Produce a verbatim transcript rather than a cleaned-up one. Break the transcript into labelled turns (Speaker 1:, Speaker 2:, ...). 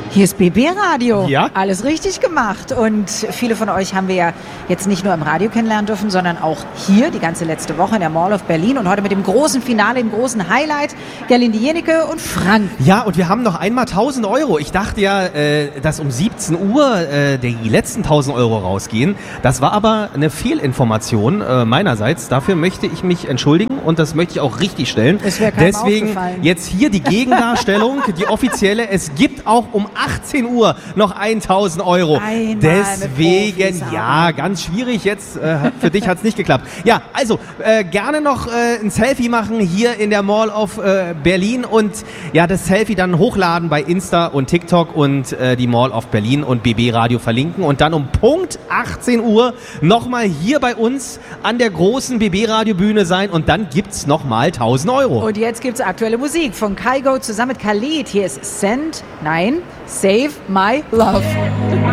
Speaker 1: Hier ist B B-Radio.
Speaker 2: Ja.
Speaker 1: Alles richtig gemacht. Und viele von euch haben wir ja jetzt nicht nur im Radio kennenlernen dürfen, sondern auch hier die ganze letzte Woche in der Mall of Berlin und heute mit dem großen Finale, dem großen Highlight, Gerlinde Jennecke und Frank.
Speaker 2: Ja, und wir haben noch einmal tausend Euro. Ich dachte ja, äh, dass um siebzehn Uhr äh, die letzten tausend Euro rausgehen. Das war aber eine Fehlinformation äh, meinerseits. Dafür möchte ich mich entschuldigen und das möchte ich auch richtig stellen.
Speaker 1: Es wäre keinem
Speaker 2: Deswegen
Speaker 1: aufgefallen.
Speaker 2: jetzt hier die Gegendarstellung, die offizielle. Es gibt auch um achtzehn Uhr noch tausend Euro.
Speaker 1: Einmal
Speaker 2: Deswegen,
Speaker 1: mit Profis
Speaker 2: ja,
Speaker 1: arbeiten.
Speaker 2: ganz schwierig jetzt. Äh, für dich hat es nicht geklappt. Ja, also äh, gerne noch äh, ein Selfie machen hier in der Mall of äh, Berlin und ja, das Selfie dann hochladen bei Insta und TikTok und äh, die Mall of Berlin und B B Radio verlinken und dann um Punkt achtzehn Uhr nochmal hier bei uns an der großen B B Radio Bühne sein und dann gibt's nochmal tausend Euro.
Speaker 1: Und jetzt gibt's aktuelle Musik von Kygo zusammen mit Khalid. Hier ist Send, nein, Save My Love.